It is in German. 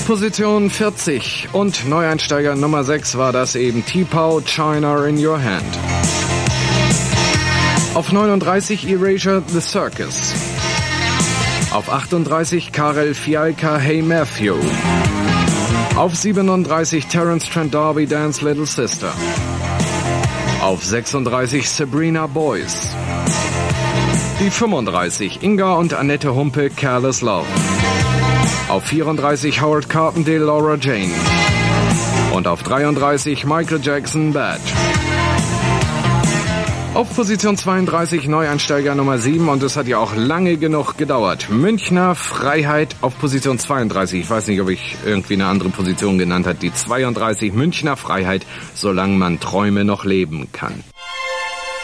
Position 40 und Neueinsteiger Nummer 6 war das eben T-Pow, China in Your Hand. Auf 39 Erasure, The Circus. Auf 38 Karel Fialka, Hey Matthew. Auf 37 Terence Trent D'Arby, Dance Little Sister. Auf 36 Sabrina Boys. Die 35 Inga und Annette Humpe, Careless Love. Auf 34 Howard Carpendale, Laura Jane. Und auf 33 Michael Jackson, Bad. Auf Position 32 Neueinsteiger Nummer 7 und es hat ja auch lange genug gedauert. Münchner Freiheit auf Position 32. Ich weiß nicht, ob ich irgendwie eine andere Position genannt habe. Die 32 Münchner Freiheit, solange man Träume noch leben kann.